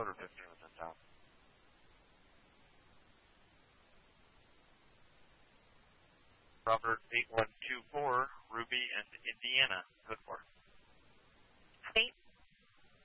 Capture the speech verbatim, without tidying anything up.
Motor fifteen was in town. Robert eight one two four, Ruby and Indiana, code four. eight